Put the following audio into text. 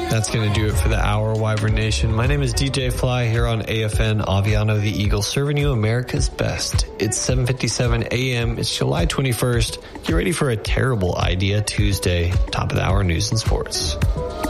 That's going to do it for the hour, Wyvern Nation. My name is DJ Fly here on AFN Aviano the Eagle, serving you America's best. It's 7:57 a.m. It's July 21st. Get ready for a terrible idea Tuesday. Top of the hour news and sports.